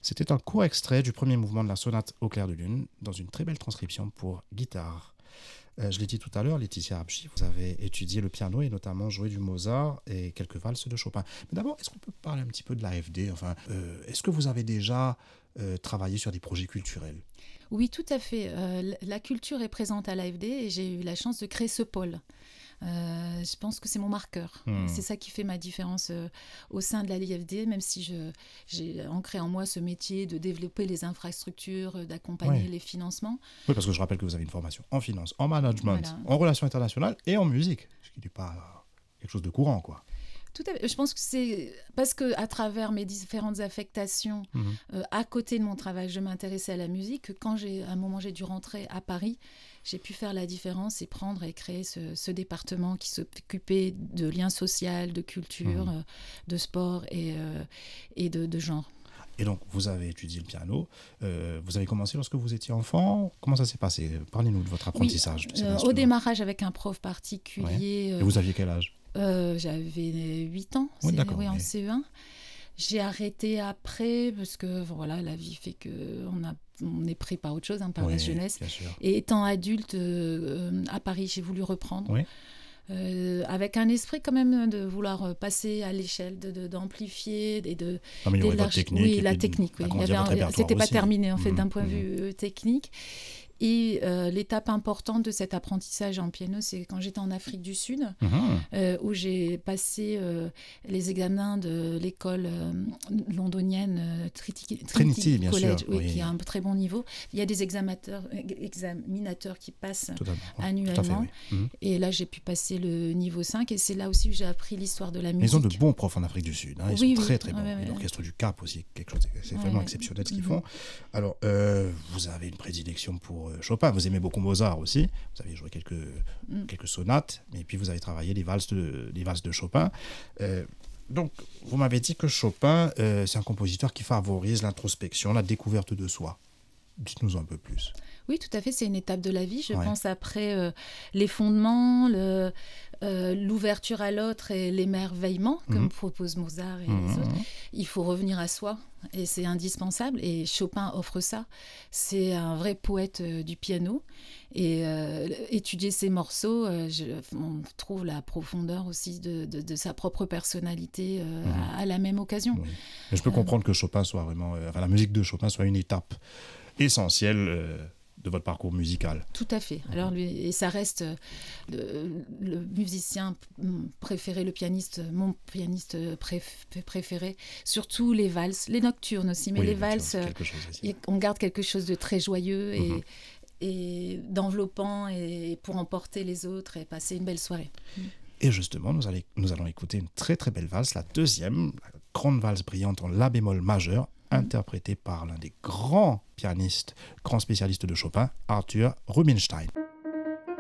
C'était un court extrait du premier mouvement de la sonate au clair de lune, dans une très belle transcription pour guitare. Je l'ai dit tout à l'heure, Laetitia Habchi, vous avez étudié le piano et notamment joué du Mozart et quelques valses de Chopin. Mais d'abord, est-ce qu'on peut parler un petit peu de l'AFD? Enfin, est-ce que vous avez déjà travaillé sur des projets culturels? Oui, tout à fait. La culture est présente à l'AFD et j'ai eu la chance de créer ce pôle. Je pense que c'est mon marqueur. C'est ça qui fait ma différence au sein de la l'AFD, même si j'ai ancré en moi ce métier de développer les infrastructures, d'accompagner les financements. Oui, parce que je rappelle que vous avez une formation en finance, en management, Voilà. en relations internationales et en musique, ce qui n'est pas quelque chose de courant, quoi. Tout à fait. Je pense que c'est parce qu'à travers mes différentes affectations, à côté de mon travail, je m'intéressais à la musique, que quand à un moment j'ai dû rentrer à Paris, j'ai pu faire la différence et prendre et créer ce département qui s'occupait de liens sociaux, de culture, de sport et de genre. Et donc, vous avez étudié le piano. Vous avez commencé lorsque vous étiez enfant. Comment ça s'est passé? Parlez-nous de votre apprentissage de cet instrument. Au démarrage avec un prof particulier. Et vous aviez quel âge? J'avais 8 ans, oui, d'accord, en CE1. J'ai arrêté après parce que voilà, la vie fait qu'on est pris par autre chose, par la jeunesse. Et étant adulte, à Paris, j'ai voulu reprendre. Oui. Avec un esprit quand même de vouloir passer à l'échelle, d'amplifier et de améliorer votre technique. Oui, la technique. Oui. C'était pas terminé en fait d'un point de vue technique. Et l'étape importante de cet apprentissage en piano, c'est quand j'étais en Afrique du Sud, où j'ai passé les examens de l'école londonienne Trinity bien College, sûr, oui. qui a un très bon niveau. Il y a des examinateurs qui passent annuellement. Tout à fait, oui. Et là, j'ai pu passer le niveau 5. Et c'est là aussi où j'ai appris l'histoire de la musique. Ils ont de bons profs en Afrique du Sud. Ils sont très, très bons. Ouais. L'orchestre du Cap aussi, c'est vraiment exceptionnel ce qu'ils font. Alors, vous avez une prédilection pour Chopin, vous aimez beaucoup Mozart aussi, vous avez joué quelques sonates, et puis vous avez travaillé les valses de Chopin. Donc, vous m'avez dit que Chopin, c'est un compositeur qui favorise l'introspection, la découverte de soi. Dites-nous un peu plus. Oui, tout à fait, c'est une étape de la vie. Je pense après les fondements, l'ouverture à l'autre et l'émerveillement, comme propose Mozart et les autres. Il faut revenir à soi et c'est indispensable. Et Chopin offre ça. C'est un vrai poète du piano. Et étudier ses morceaux, on trouve la profondeur aussi de sa propre personnalité à la même occasion. Oui. Mais je peux comprendre que Chopin soit vraiment, la musique de Chopin soit une étape essentielle de votre parcours musical. Tout à fait. Alors et ça reste le musicien préféré, mon pianiste préféré, surtout les valses, les nocturnes aussi, mais les valses, on garde quelque chose de très joyeux et d'enveloppant et pour emporter les autres et passer une belle soirée. Et justement, nous allons écouter une très très belle valse, la deuxième, la grande valse brillante en la bémol majeur, interprétée par l'un des grands pianistes, grand spécialiste de Chopin, Arthur Rubinstein.